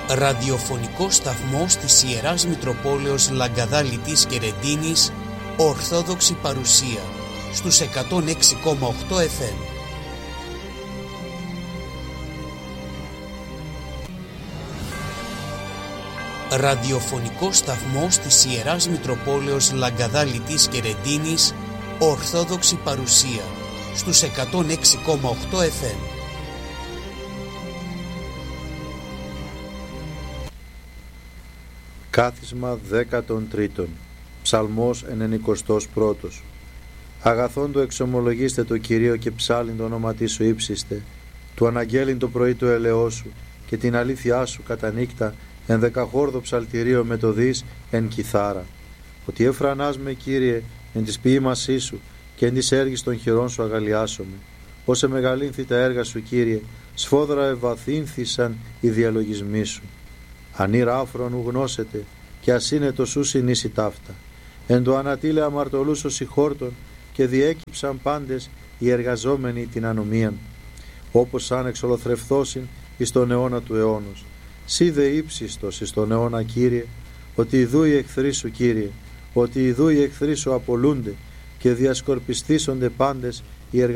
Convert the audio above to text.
Ραδιοφωνικό σταθμός της Ιεράς Μητροπόλεως Λαγκαδάλητης και Ρεντίνης, Ορθόδοξη παρουσία, στους 106,8 FM. Ραδιοφωνικό σταθμός της Ιεράς Μητροπόλεως Λαγκαδάλητης και Ρεντίνης, Ορθόδοξη παρουσία, στους 106,8 FM. Κάθισμα 13. Ψαλμός 91. Αγαθόν το εξομολογήστε το Κυρίο και ψάλιν το όνομα σου ύψιστε, του αναγγέλιν το πρωί του ελαιός σου και την αλήθειά σου κατά νύκτα εν δεκαχόρδο ψαλτηρίο με το δις εν κιθάρα. Ότι εφρανάς με Κύριε εν της ποίημασή σου και εν της έργης των χειρών σου αγαλιάσομαι. Όσε μεγαλύνθη τα έργα σου Κύριε, σφόδρα ευαθύνθησαν οι διαλογισμοί σου. Ανήρα άφρον ου γνώσετε και ασύνετο σου συνήσει ταύτα. Εν το ανατήλε αμαρτωλούς ως ηχόρτων και διέκυψαν πάντες οι εργαζόμενοι την ανομίαν. Όπως σαν εξολοθρευθώσιν εις τον αιώνα του αιώνος. Σύ δε ύψιστος εις τον αιώνα Κύριε, ότι ιδού οι εχθροί σου Κύριε, ότι ιδού οι εχθροί σου απολούνται και διασκορπιστήσονται πάντες οι εργαζόμενοι.